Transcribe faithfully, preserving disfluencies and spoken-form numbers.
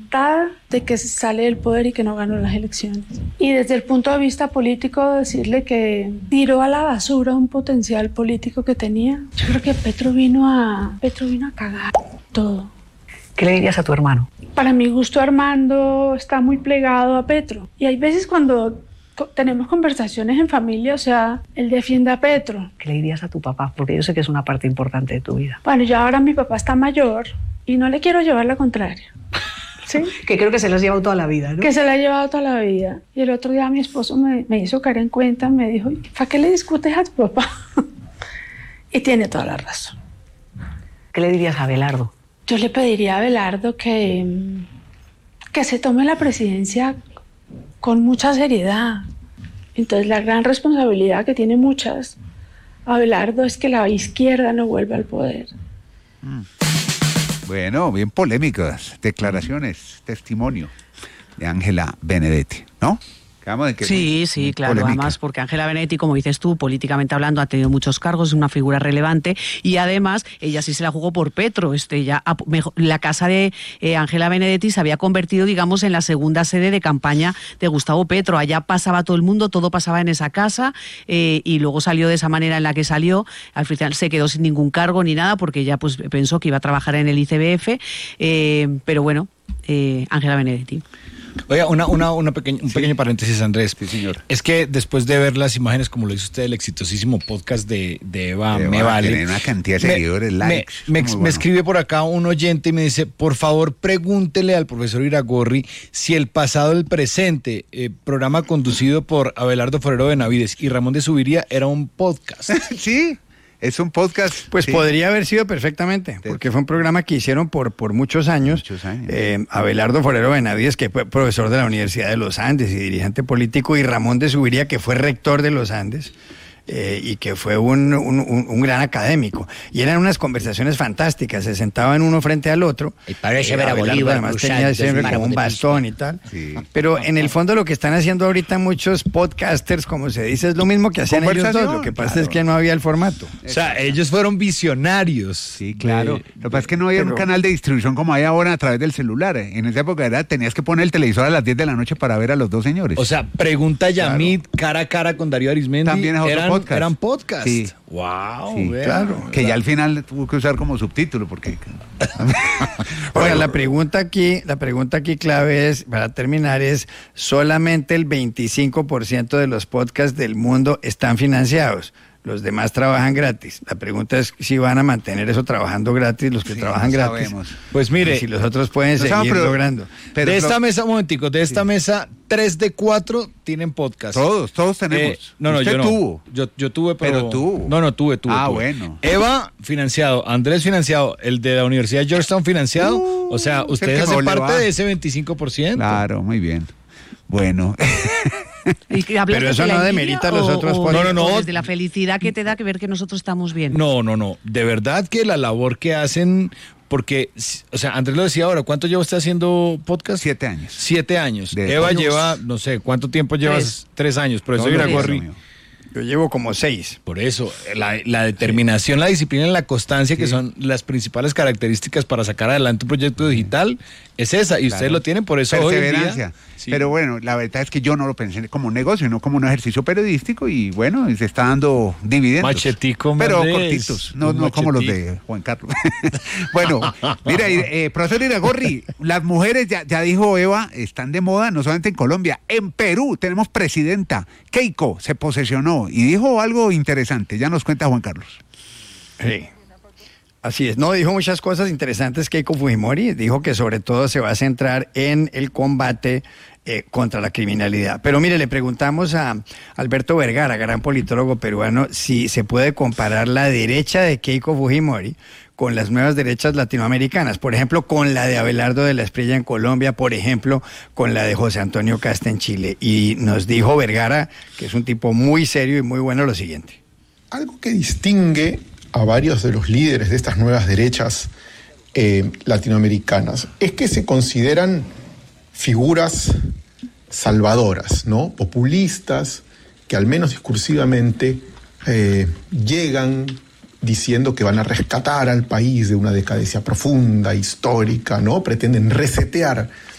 encantada de que sale del poder y que no ganó las elecciones. Y desde el punto de vista político, decirle que tiró a la basura un potencial político que tenía. Yo creo que Petro vino a, Petro vino a cagar todo. ¿Qué le dirías a tu hermano? Para mi gusto, Armando está muy plegado a Petro. Y hay veces cuando tenemos conversaciones en familia, o sea, él defiende a Petro. ¿Qué le dirías a tu papá? Porque yo sé que es una parte importante de tu vida. Bueno, ya ahora mi papá está mayor y no le quiero llevar la contraria. ¿Sí? Que creo que se lo has llevado toda la vida, ¿no? Que se la ha llevado toda la vida. Y el otro día mi esposo me, me hizo caer en cuenta, me dijo, ¿para qué le discutes a tu papá? Y tiene toda la razón. ¿Qué le dirías a Abelardo? Yo le pediría a Abelardo que, que se tome la presidencia con mucha seriedad. Entonces la gran responsabilidad que tiene muchas Abelardo es que la izquierda no vuelva al poder. Mm. Bueno, bien polémicas declaraciones, testimonio de Ángela Benedetti, ¿no? De que sí, sí, claro, polémica. Además porque Ángela Benedetti, como dices tú, políticamente hablando ha tenido muchos cargos, es una figura relevante y además ella sí se la jugó por Petro. Este, ya, la casa de Ángela eh, Benedetti se había convertido, digamos, en la segunda sede de campaña de Gustavo Petro. Allá pasaba todo el mundo, todo pasaba en esa casa eh, y luego salió de esa manera en la que salió. Al final se quedó sin ningún cargo ni nada porque ella pues, pensó que iba a trabajar en el I C B F, eh, pero bueno, Ángela eh, Benedetti. Oiga, una, una, una pequeña, un sí. pequeño paréntesis, Andrés. Sí, señor. Es que después de ver las imágenes, como lo hizo usted, el exitosísimo podcast de, de Eva, de Me Vale. Tiene una cantidad de seguidores, me, likes. Me, me, bueno. me escribe por acá un oyente y me dice, por favor, pregúntele al profesor Iragorri si el pasado, el presente, eh, programa conducido por Abelardo Forero Benavides y Ramón de Subiría era un podcast. Sí. Es un podcast. Pues sí. Podría haber sido perfectamente, porque fue un programa que hicieron por, por muchos años. Muchos años. Eh, Abelardo Forero Benavides, que fue profesor de la Universidad de los Andes y dirigente político, y Ramón de Subiría, que fue rector de los Andes. Eh, y que fue un, un, un gran académico. Y eran unas conversaciones fantásticas, se sentaban uno frente al otro. Y parece eh, ver a Bolívar, además tenía siempre como un bastón y tal. Sí. Pero en el fondo lo que están haciendo ahorita muchos podcasters, como se dice, es lo mismo que hacían ellos dos. Lo que pasa claro. es que no había el formato. O sea, ellos fueron visionarios. Sí, claro. De, lo que pasa es que no había pero, un canal de distribución como hay ahora a través del celular. En esa época era, tenías que poner el televisor a las diez de la noche para ver a los dos señores. O sea, Pregunta Yamit claro. cara a cara con Darío Arizmendi. También es otro eran, podcast. Eran podcast. Sí. Wow, sí, claro. Que claro. ya al final tuvo que usar como subtítulo porque. Ahora la pregunta aquí, la pregunta aquí clave es, para terminar, es solamente el veinticinco por ciento de los podcasts del mundo están financiados. Los demás trabajan gratis. La pregunta es si van a mantener eso trabajando gratis, los que sí, trabajan no gratis. Sabemos. Pues mire, si los otros pueden no seguir saben, pero, logrando. Pero de esta lo... mesa, un momentico, de esta sí. mesa, tres de cuatro tienen podcast. Todos, todos tenemos. Eh, no, no, Usted yo no. tuvo. Yo, yo tuve, pero... Pero tuvo. No, no, tuve, tuve. Ah, tuve. bueno. Eva, financiado. Andrés, financiado. El de la Universidad de Georgetown, financiado. Uh, o sea, ustedes hacen parte de ese veinticinco por ciento. Claro, muy bien. Bueno... Pero eso no demerita a los o, otros o, no, no, no. Desde la felicidad que te da que ver que nosotros estamos bien. No, no, no. De verdad que la labor que hacen, porque, o sea, Andrés lo decía ahora, ¿cuánto lleva usted haciendo podcast? Siete años. Siete años. De Eva años. lleva, no sé, ¿cuánto tiempo llevas? Tres, Tres años. Por eso no, Iragorri. Yo llevo como seis. Por eso, la, la determinación, sí. la disciplina y la constancia, sí. que son las principales características para sacar adelante un proyecto digital, es esa, y claro. ustedes lo tienen, por eso hoy en día... Sí. Pero bueno, la verdad es que yo no lo pensé como un negocio, no como un ejercicio periodístico, y bueno, se está dando dividendos. Machetico, pero Andrés, cortitos, no, no como los de Juan Carlos. Bueno, mira, eh, profesor Iragorri, las mujeres, ya, ya dijo Eva, están de moda, no solamente en Colombia, en Perú tenemos presidenta, Keiko se posesionó y dijo algo interesante, ya nos cuenta Juan Carlos. Sí. Así es, no, dijo muchas cosas interesantes Keiko Fujimori, dijo que sobre todo se va a centrar en el combate eh, contra la criminalidad. Pero mire, le preguntamos a Alberto Vergara, gran politólogo peruano, si se puede comparar la derecha de Keiko Fujimori con las nuevas derechas latinoamericanas, por ejemplo, con la de Abelardo de la Espriella en Colombia, por ejemplo, con la de José Antonio Casta en Chile. Y nos dijo Vergara, que es un tipo muy serio y muy bueno, lo siguiente. Algo que distingue a varios de los líderes de estas nuevas derechas eh, latinoamericanas es que se consideran figuras salvadoras, ¿no? Populistas, que al menos discursivamente eh, llegan diciendo que van a rescatar al país de una decadencia profunda, histórica, ¿no? Pretenden resetear